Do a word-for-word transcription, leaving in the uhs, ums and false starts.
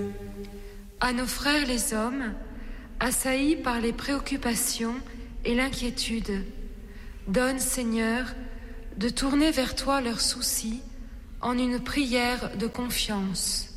À nos frères les hommes, assaillis par les préoccupations et l'inquiétude, donne, Seigneur, de tourner vers toi leurs soucis en une prière de confiance.